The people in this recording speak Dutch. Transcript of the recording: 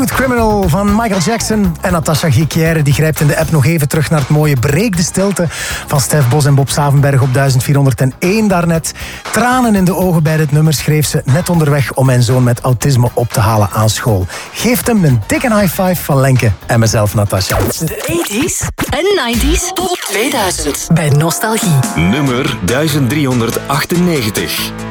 Smooth Criminal van Michael Jackson. En Natasha Guiquière die grijpt in de app nog even terug naar het mooie Breek de Stilte van Stef Bos en Bob Savenberg op 1401 daarnet. Tranen in de ogen bij dit nummer schreef ze net onderweg om mijn zoon met autisme op te halen aan school. Geeft hem een dikke high five van Lenke en mezelf, Natasha. De 80s en 90s tot 2000 bij Nostalgie. Nummer 1398.